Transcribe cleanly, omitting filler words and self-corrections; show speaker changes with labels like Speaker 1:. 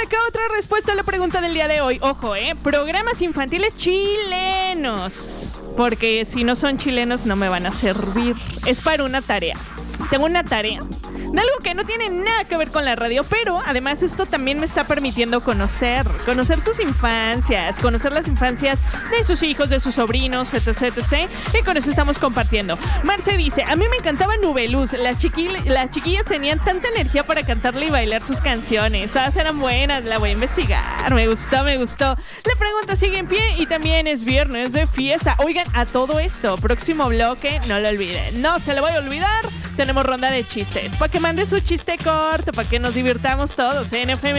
Speaker 1: acá otra respuesta a la pregunta del día de hoy. Ojo, programas infantiles chilenos. Porque si no son chilenos no me van a servir. Es para una tarea. Tengo una tarea de algo que no tiene nada que ver con la radio, pero además esto también me está permitiendo conocer sus infancias, conocer las infancias de sus hijos, de sus sobrinos, etc, etc. Y con eso estamos compartiendo. Marce dice, a mí me encantaba Nubeluz. Las chiquillas tenían tanta energía para cantarle y bailar sus canciones. Todas eran buenas, la voy a investigar. Me gustó. La pregunta sigue en pie y también es viernes de fiesta. Oigan, a todo esto, próximo bloque, no lo olviden. No se lo voy a olvidar. Tenemos ronda de chistes. Para que mande su chiste corto, para que nos divirtamos todos en FM